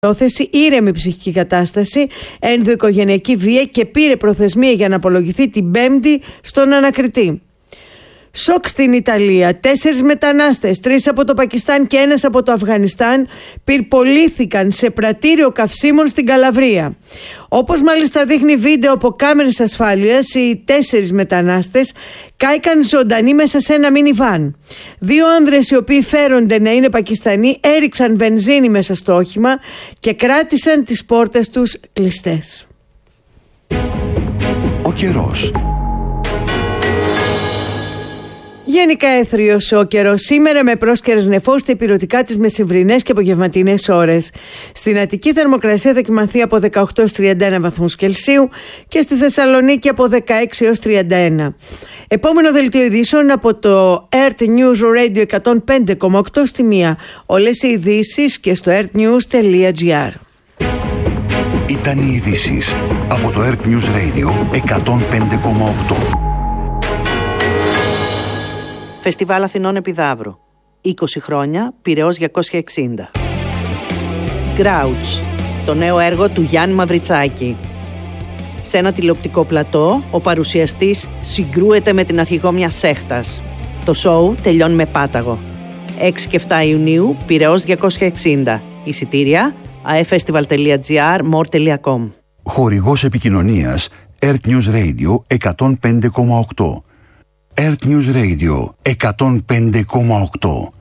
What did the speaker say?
Όθεση, ήρεμη ψυχική κατάσταση, ενδοοικογενειακή βία και πήρε προθεσμία για να απολογηθεί την Πέμπτη στον ανακριτή. Σοκ στην Ιταλία. 4 μετανάστες, 3 από το Πακιστάν και 1 από το Αφγανιστάν, πυρπολήθηκαν σε πρατήριο καυσίμων στην Καλαβρία. Όπως μάλιστα δείχνει βίντεο από κάμερες ασφάλειας, οι 4 μετανάστες κάηκαν ζωντανοί μέσα σε ένα μίνιβαν. 2 άνδρες, οι οποίοι φέρονται να είναι Πακιστανοί, έριξαν βενζίνη μέσα στο όχημα και κράτησαν τις πόρτες τους κλειστές. Ο καιρός. Γενικά έθριος ο καιρός σήμερα, με πρόσκαιρες νεφώσεις στα ηπειρωτικά τις μεσημβρινές και απογευματινές ώρες. Στην Αττική θερμοκρασία θα κυμανθεί από 18 έως 31 βαθμούς Κελσίου και στη Θεσσαλονίκη από 16 έως 31. Επόμενο δελτίο ειδήσεων από το Earth News Radio 105,8 στη 1. Όλες οι ειδήσεις και στο earthnews.gr. Ήταν οι ειδήσεις από το Earth News Radio 105,8. Φεστιβάλ Αθηνών Επιδαύρου. 20 χρόνια, Πειραιώς 260. Grouch, το νέο έργο του Γιάννη Μαυριτσάκη. Σε ένα τηλεοπτικό πλατό, ο παρουσιαστής συγκρούεται με την αρχηγό μιας σέχτας. Το σόου τελειώνει με πάταγο. 6 και 7 Ιουνίου, Πειραιώς 260. Εισιτήρια, aefestival.gr, more.com. Χορηγός επικοινωνίας Earth News Radio 105,8. Earth News Radio 105,8.